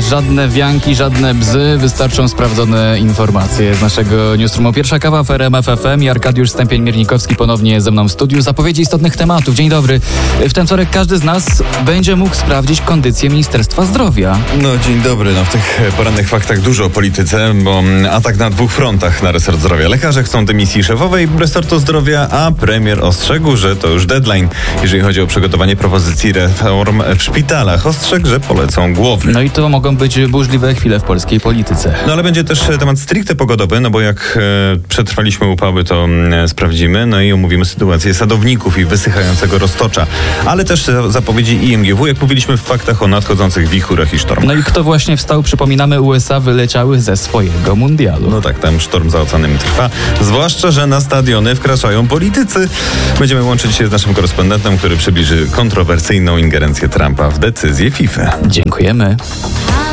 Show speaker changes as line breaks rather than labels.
żadne wianki, żadne bzy, wystarczą sprawdzone informacje z naszego newsroomu. Pierwsza kawa w RMF FM i Arkadiusz Stępień-Miernikowski ponownie ze mną w studiu. Zapowiedzi istotnych tematów. Dzień dobry. W ten wtorek każdy z nas będzie mógł sprawdzić kondycję Ministerstwa Zdrowia.
No dzień dobry. W tych porannych faktach dużo o polityce, bo atak na dwóch frontach na resort zdrowia. Lekarze chcą dymisji szefowej resortu zdrowia, a premier ostrzegł, że to już deadline, jeżeli chodzi o przygotowanie propozycji reform w szpitalach. Ostrzegł, że polecą głowy.
No i to mogą być burzliwe chwile w polskiej polityce.
No ale będzie też temat stricte pogodowy, no bo jak przetrwaliśmy upały, to sprawdzimy, no i omówimy sytuację sadowników i wysychającego roztocza. Ale też zapowiedzi IMGW, jak mówiliśmy w faktach o nadchodzących wichurach i sztormach.
No i kto właśnie wstał? Przypominamy, USA wyleciały ze swojego mundialu.
No tak, tam sztorm za oceanem trwa. Zwłaszcza, że na stadiony wkraczają politycy. Będziemy łączyć się z naszym korespondentem, który przybliży kontrowersyjną ingerencję Trumpa w decyzję FIFA.
Dziękujemy.